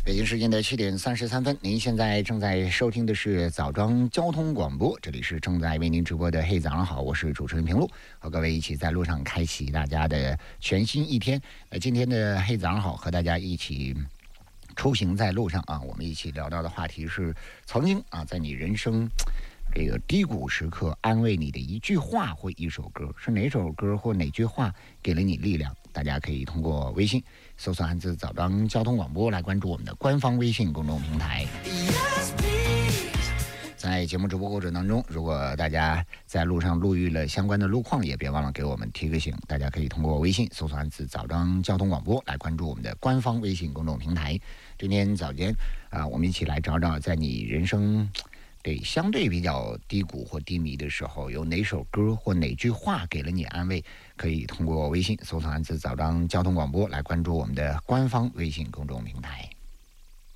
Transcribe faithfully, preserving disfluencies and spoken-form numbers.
北京时间的七点三十三分，您现在正在收听的是枣庄交通广播，这里是正在为您直播的嘿早上好，我是主持人平路，和各位一起在路上开启大家的全新一天。那今天的嘿早上好，和大家一起出行在路上啊，我们一起聊到的话题是曾经啊，在你人生这个低谷时刻安慰你的一句话或一首歌，是哪首歌或哪句话给了你力量？大家可以通过微信搜索汉字枣庄交通广播来关注我们的官方微信公众平台。在节目直播过程当中，如果大家在路上路遇了相关的路况，也别忘了给我们提个醒。大家可以通过微信搜索汉字枣庄交通广播来关注我们的官方微信公众平台。今天早间啊、呃，我们一起来找找在你人生对相对比较低谷或低迷的时候，有哪首歌或哪句话给了你安慰？可以通过微信搜索汉字枣庄交通广播来关注我们的官方微信公众平台。